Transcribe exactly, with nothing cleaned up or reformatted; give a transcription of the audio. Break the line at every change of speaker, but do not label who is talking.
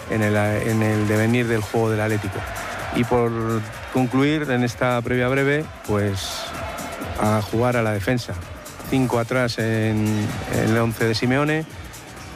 en el, en el devenir del juego del Atlético. Y por concluir en esta previa breve, pues a jugar a la defensa. Cinco atrás en, en el once de Simeone,